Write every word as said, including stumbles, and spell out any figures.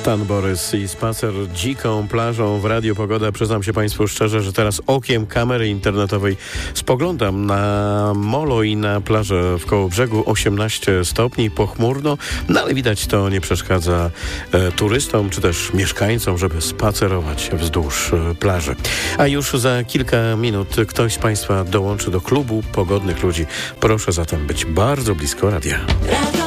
Pan Borys i spacer dziką plażą w Radiu Pogoda. Przyznam się Państwu szczerze, że teraz okiem kamery internetowej spoglądam na molo i na plażę w Kołobrzegu. osiemnaście stopni, pochmurno, no ale widać, to nie przeszkadza e, turystom czy też mieszkańcom, żeby spacerować wzdłuż e, plaży. A już za kilka minut ktoś z Państwa dołączy do klubu pogodnych ludzi. Proszę zatem być bardzo blisko radia.